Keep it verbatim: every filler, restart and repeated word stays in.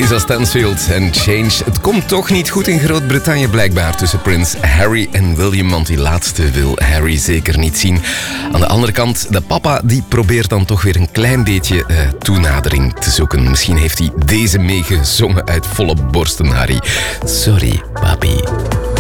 Lisa Stansfield en Change. Het komt toch niet goed in Groot-Brittannië blijkbaar tussen prins Harry en William, want die laatste wil Harry zeker niet zien. Aan de andere kant, de papa die probeert dan toch weer een klein beetje uh, toenadering te zoeken. Misschien heeft hij deze meegezongen uit volle borsten, Harry. Sorry, papi.